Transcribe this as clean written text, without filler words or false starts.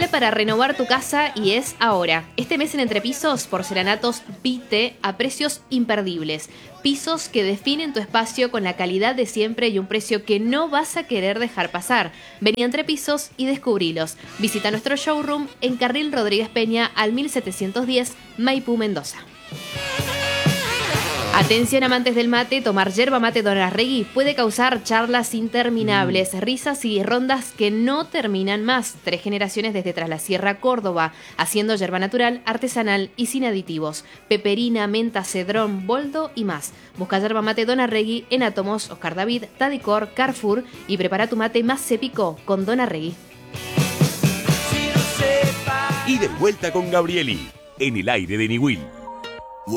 Llega para renovar tu casa y es ahora. Este mes en Entrepisos, porcelanatos Vite a precios imperdibles. Pisos que definen tu espacio con la calidad de siempre y un precio que no vas a querer dejar pasar. Vení a Entrepisos y descubrilos. Visita nuestro showroom en Carril Rodríguez Peña al 1710, Maipú, Mendoza. Atención amantes del mate, tomar yerba mate Donarregui puede causar charlas interminables, risas y rondas que no terminan más. 3 generaciones desde Tras la Sierra, Córdoba, haciendo yerba natural, artesanal y sin aditivos. Peperina, menta, cedrón, boldo y más. Busca yerba mate Donarregui en Átomos, Oscar David, Tadicor, Carrefour y prepara tu mate más épico con Donarregui. Y de vuelta con Gabrieli, en el aire de Niwil.